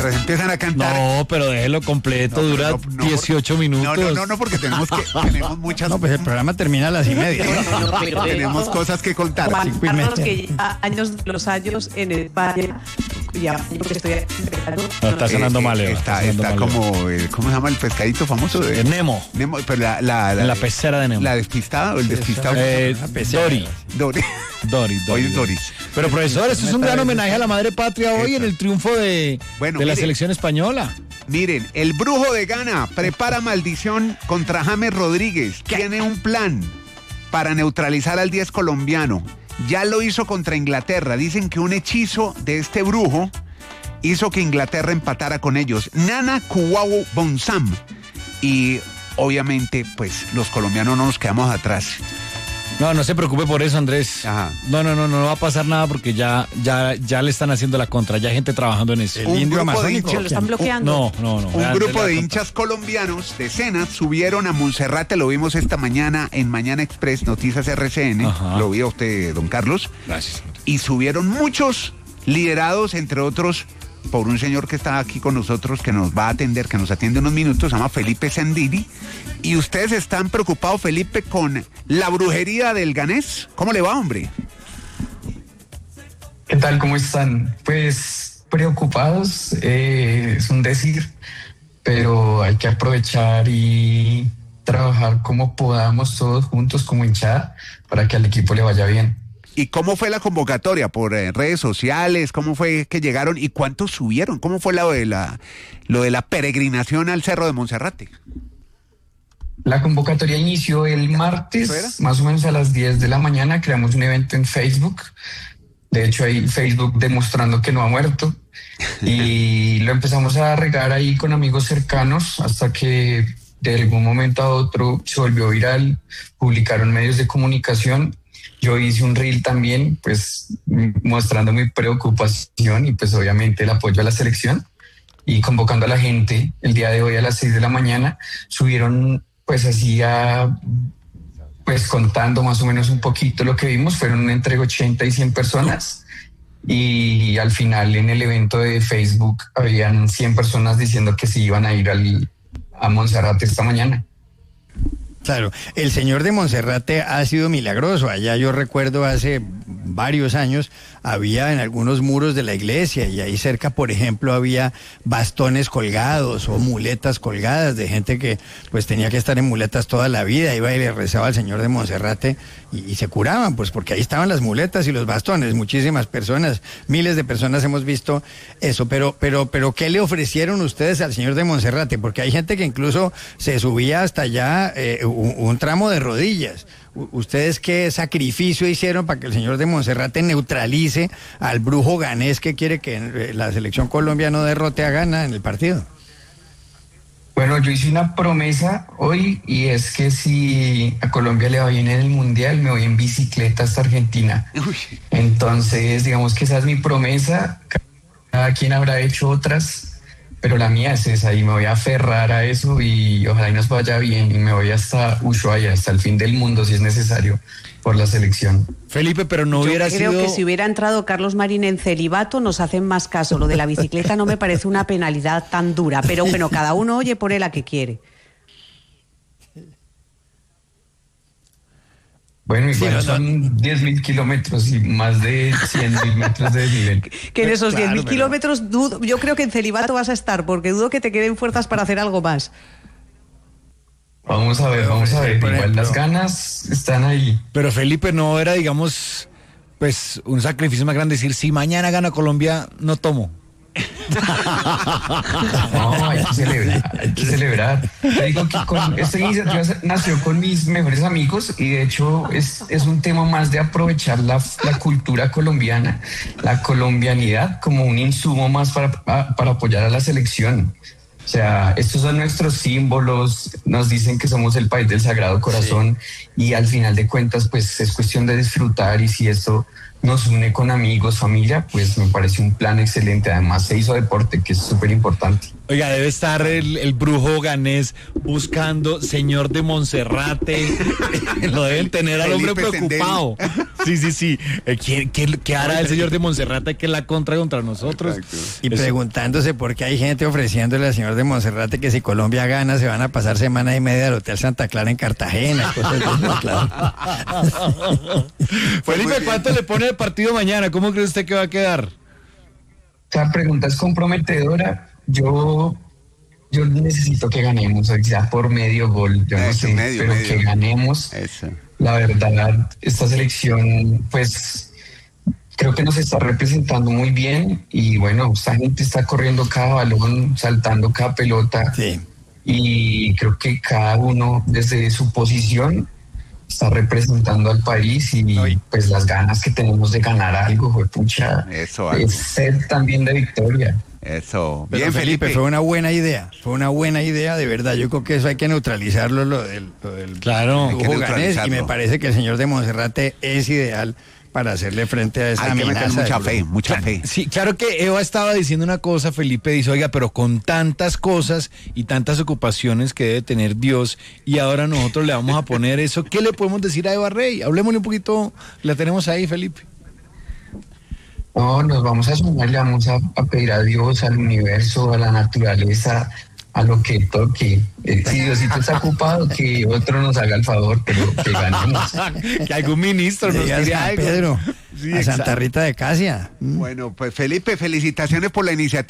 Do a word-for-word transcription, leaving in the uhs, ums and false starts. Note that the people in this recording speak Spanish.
mientras empiezan a cantar. No, pero déjelo completo, no, dura no, no, dieciocho porque, minutos. No, no, no, no, porque tenemos que tenemos muchas. No, pues el programa termina a las y media. No, no, no, tenemos cosas que contar. Juan Carlos, que lleva años los años en España. Ya, porque estoy no, está sonando eh, mal, Eva, está, está, está mal, como eh, ¿cómo se llama el pescadito famoso? De, el Nemo. Nemo, pero la la, la la pecera de Nemo. La despistada o el despistado. Eh, Dory. Dory. Dory, Dory. Hoy es Doris. Pero profesor, esto es un gran homenaje a la madre patria hoy en el triunfo de, bueno, de la miren, selección española. Miren, el brujo de Ghana prepara maldición contra James Rodríguez. ¿Qué? Tiene un plan para neutralizar al diez colombiano. Ya lo hizo contra Inglaterra. Dicen que un hechizo de este brujo hizo que Inglaterra empatara con ellos. Nana Kuwawu Bonsam. Y obviamente, pues, los colombianos no nos quedamos atrás. No, no se preocupe por eso, Andrés. Ajá. No, no, no, no va a pasar nada porque ya, ya, ya le están haciendo la contra, ya hay gente trabajando en eso. El un indio amazónico. ¿Lo están bloqueando? No, no, no. Un grupo de hinchas colombianos, decenas, subieron a Monserrate, lo vimos esta mañana en Mañana Express, Noticias R C N, Ajá. Lo vio usted, don Carlos. Gracias. Y subieron muchos liderados, entre otros, por un señor que está aquí con nosotros, que nos va a atender, que nos atiende unos minutos, se llama Felipe Sendiri. Y ustedes están preocupados, Felipe, con la brujería del ganés. ¿Cómo le va, hombre? ¿Qué tal? ¿Cómo están? Pues preocupados, eh, es un decir, pero hay que aprovechar y trabajar como podamos todos juntos como hinchada para que al equipo le vaya bien. ¿Y cómo fue la convocatoria? ¿Por eh, redes sociales? ¿Cómo fue que llegaron? ¿Y cuántos subieron? ¿Cómo fue lo de la, lo de la peregrinación al Cerro de Monserrate? La convocatoria inició el martes, más o menos a las diez de la mañana. Creamos un evento en Facebook. De hecho, hay Facebook demostrando que no ha muerto. Y lo empezamos a regar ahí con amigos cercanos hasta que de algún momento a otro se volvió viral. Publicaron medios de comunicación. Yo hice un reel también, pues mostrando mi preocupación y pues obviamente el apoyo a la selección y convocando a la gente. El día de hoy a las seis de la mañana subieron pues así a, pues contando más o menos un poquito lo que vimos, fueron entre ochenta y cien personas y al final en el evento de Facebook habían cien personas diciendo que se iban a ir al, a Monserrate esta mañana. Claro, el señor de Monserrate ha sido milagroso. Allá yo recuerdo hace varios años había en algunos muros de la iglesia y ahí cerca, por ejemplo, había bastones colgados o muletas colgadas de gente que pues tenía que estar en muletas toda la vida, iba y le rezaba al señor de Monserrate y, y se curaban, pues porque ahí estaban las muletas y los bastones. Muchísimas personas, miles de personas hemos visto eso, pero, pero, pero ¿qué le ofrecieron ustedes al señor de Monserrate? Porque hay gente que incluso se subía hasta allá eh, un, un tramo de rodillas. ¿Ustedes qué sacrificio hicieron para que el señor de Monserrate neutralice al brujo ganés que quiere que la selección Colombia no derrote a Ghana en el partido? Bueno, yo hice una promesa hoy y es que si a Colombia le va bien en el Mundial, me voy en bicicleta hasta Argentina. Uy. Entonces, digamos que esa es mi promesa. Cada quien habrá hecho otras, pero la mía es esa y me voy a aferrar a eso y ojalá y nos vaya bien y me voy hasta Ushuaia, hasta el fin del mundo si es necesario, por la selección. Felipe, pero no Yo hubiera creo sido... que si hubiera entrado Carlos Marín en celibato nos hacen más caso. Lo de la bicicleta no me parece una penalidad tan dura, pero bueno, cada uno oye por él a que quiere. Bueno, igual sí, no, son diez mil kilómetros y más de cien mil metros de nivel. Que en esos diez mil claro, kilómetros, dudo, yo creo que en celibato vas a estar, porque dudo que te queden fuerzas para hacer algo más. Vamos a ver, vamos a ver. Igual las ganas están ahí. Pero Felipe, no era, digamos, pues un sacrificio más grande decir, si mañana gana Colombia, no tomo. No, hay que celebrar, hay que celebrar. Te digo que con esta iniciativa nació con mis mejores amigos y de hecho es, es un tema más de aprovechar la, la cultura colombiana, la colombianidad como un insumo más para, para apoyar a la selección. O sea, estos son nuestros símbolos, nos dicen que somos el país del Sagrado Corazón sí. Y al final de cuentas pues es cuestión de disfrutar y si esto nos une con amigos, familia, pues me parece un plan excelente. Además se hizo deporte, que es súper importante. Oiga, debe estar el, el brujo ganés buscando señor de Monserrate. Lo deben tener al hombre Felipe preocupado. Sí, sí, sí. Eh, ¿Qué, qué, qué hará el señor de Monserrate que la contra contra nosotros? Exacto. Y Eso. preguntándose por qué hay gente ofreciéndole al señor de Monserrate que si Colombia gana se van a pasar semana y media al Hotel Santa Clara en Cartagena. Cosas de esas, claro. Felipe, ¿cuánto le pone el partido mañana? ¿Cómo cree usted que va a quedar? Esta pregunta es comprometedora. Yo, yo necesito que ganemos, o sea, por medio gol, yo no Eso, sé, medio, pero medio. que ganemos. Eso. La verdad, esta selección, pues, creo que nos está representando muy bien y bueno, esta gente está corriendo cada balón, saltando cada pelota. Sí. Y creo que cada uno desde su posición está representando al país y Ay. pues las ganas que tenemos de ganar algo, fue pucha, Eso, algo. es sed también de victoria. Eso. Pero Bien, Felipe, Felipe. fue una buena idea, fue una buena idea, de verdad. Yo creo que eso hay que neutralizarlo, lo del, lo del Claro. Hay que brujo ganés, y neutralizarlo. me parece que el señor de Monserrate es ideal para hacerle frente a esa Hay que amenaza. meter mucha del fe, brujo. mucha fe. Sí, claro que Eva estaba diciendo una cosa, Felipe dice, oiga, pero con tantas cosas y tantas ocupaciones que debe tener Dios y ahora nosotros le vamos a poner eso, ¿qué le podemos decir a Eva Rey? Hablemosle un poquito, la tenemos ahí, Felipe. No, nos vamos a sumar, le vamos a, a pedir a Dios, al universo, a la naturaleza, a lo que toque. Eh, si Diosito está ocupado, que otro nos haga el favor, pero que ganemos. Que algún ministro nos Diga a tire San algo. Pedro, Sí, a exacto. Santa Rita de Casia. Bueno, pues Felipe, felicitaciones por la iniciativa.